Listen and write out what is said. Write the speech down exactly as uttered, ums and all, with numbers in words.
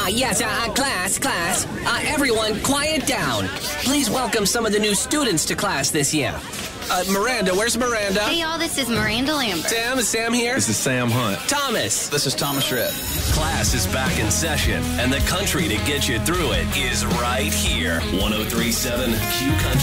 Uh, yes, uh, uh, class, class. Uh, everyone, quiet down. Please welcome some of the new students to class this year. Uh, Miranda, where's Miranda? Hey, y'all, this is Miranda Lambert. Sam, is Sam here? This is Sam Hunt. Thomas. This is Thomas Rhett. Class is back in session, and the country to get you through it is right here. one oh three point seven Q Country.